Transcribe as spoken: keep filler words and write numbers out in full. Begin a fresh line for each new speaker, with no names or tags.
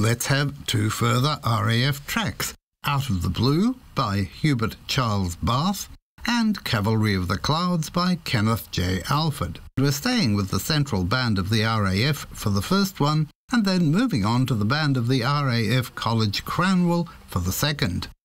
let's have two further R A F tracks, Out of the Blue by Hubert Charles Bath and Cavalry of the Clouds by Kenneth J. Alford. We're staying with the central band of the R A F for the first one and then moving on to the band of the R A F College Cranwell for the second.